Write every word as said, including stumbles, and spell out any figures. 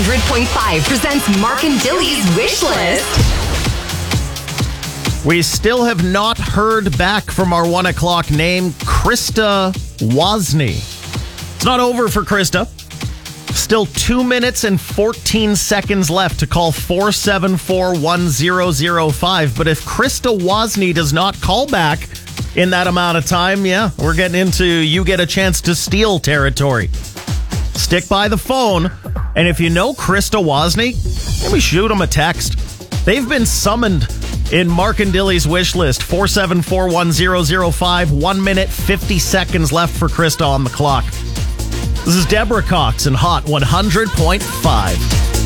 hundred point five presents Mark and Dilly's Wish List. We still have not heard back from our one o'clock name, Krista Wozni. It's not over for Krista. Still two minutes and fourteen seconds left to call four seven four, one zero zero five. But if Krista Wozni does not call back in that amount of time, yeah, we're getting into you get a chance to steal territory. Stick by the phone. And if you know Krista Wozni, maybe shoot them a text. They've been summoned in Mark and Dilly's wish list. four seven four, one zero zero five. One minute, fifty seconds left for Krista on the clock. This is Deborah Cox and Hot one hundred point five.